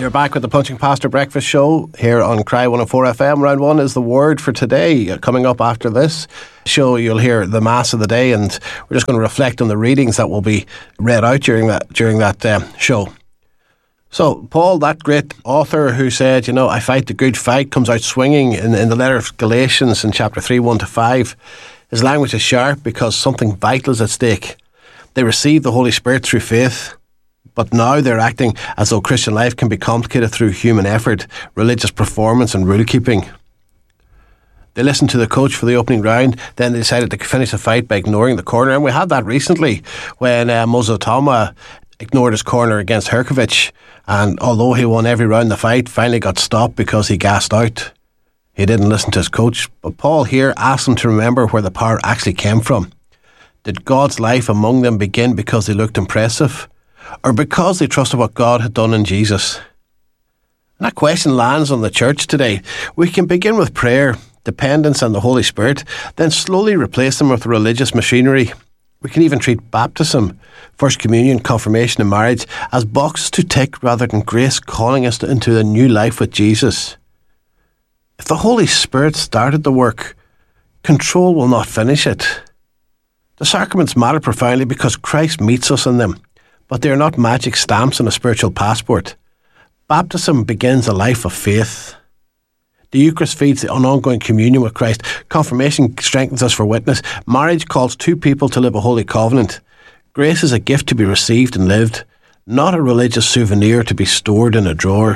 You're back with the Punching Pastor Breakfast Show here on Cry 104 FM. Round one is the word for today. Coming up after this show, you'll hear the Mass of the day, and we're just going to reflect on the readings that will be read out during that show. So, Paul, that great author who said, I fight the good fight, comes out swinging in the letter of Galatians in chapter 3, 1-5. His language is sharp because something vital is at stake. They received the Holy Spirit through faith, but now they're acting as though Christian life can be complicated through human effort, religious performance and rule-keeping. They listened to the coach for the opening round, then they decided to finish the fight by ignoring the corner. And we had that recently when Mozo Toma ignored his corner against Herkovic. And although he won every round in the fight, finally got stopped because he gassed out. He didn't listen to his coach. But Paul here asked him to remember where the power actually came from. Did God's life among them begin because they looked impressive, or because they trusted what God had done in Jesus? And that question lands on the church today. We can begin with prayer, dependence on the Holy Spirit, then slowly replace them with religious machinery. We can even treat baptism, First Communion, confirmation and marriage as boxes to tick rather than grace calling us into a new life with Jesus. If the Holy Spirit started the work, control will not finish it. The sacraments matter profoundly because Christ meets us in them, but they are not magic stamps on a spiritual passport. Baptism begins a life of faith. The Eucharist feeds an ongoing communion with Christ. Confirmation strengthens us for witness. Marriage calls two people to live a holy covenant. Grace is a gift to be received and lived, not a religious souvenir to be stored in a drawer.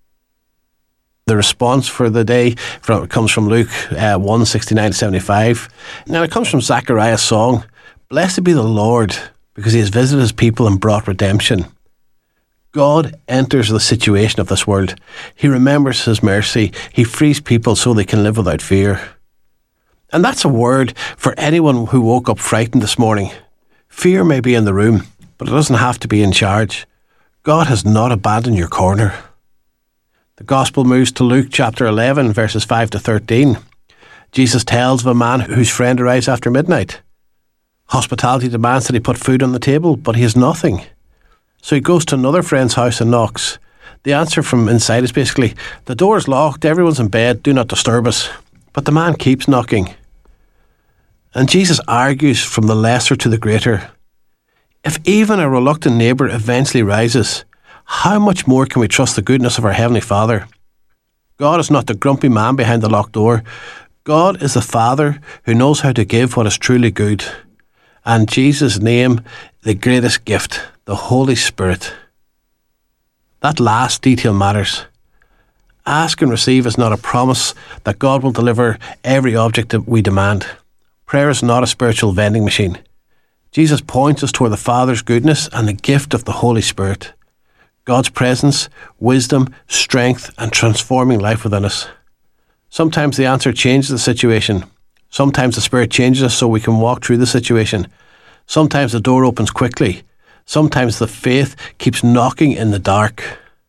The response for the day comes from Luke 1, 69-75. Now it comes from Zechariah's song, "Blessed be the Lord, because he has visited his people and brought redemption." God enters the situation of this world. He remembers his mercy. He frees people so they can live without fear. And that's a word for anyone who woke up frightened this morning. Fear may be in the room, but it doesn't have to be in charge. God has not abandoned your corner. The Gospel moves to Luke chapter 11, verses 5-13. Jesus tells of a man whose friend arrives after midnight. Hospitality demands that he put food on the table, but he has nothing. So he goes to another friend's house and knocks. The answer from inside is basically, "The door is locked, everyone's in bed, do not disturb us." But the man keeps knocking. And Jesus argues from the lesser to the greater. If even a reluctant neighbour eventually rises, how much more can we trust the goodness of our Heavenly Father? God is not the grumpy man behind the locked door. God is the Father who knows how to give what is truly good. And Jesus' name, the greatest gift, the Holy Spirit. That last detail matters. Ask and receive is not a promise that God will deliver every object that we demand. Prayer is not a spiritual vending machine. Jesus points us toward the Father's goodness and the gift of the Holy Spirit. God's presence, wisdom, strength, and transforming life within us. Sometimes the answer changes the situation. Sometimes the Spirit changes us so we can walk through the situation. Sometimes the door opens quickly. Sometimes the faith keeps knocking in the dark.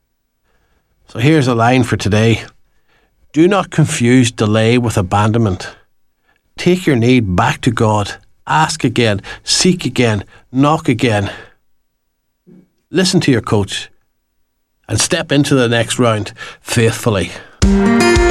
So here's a line for today. Do not confuse delay with abandonment. Take your need back to God. Ask again, seek again, knock again. Listen to your coach and step into the next round faithfully.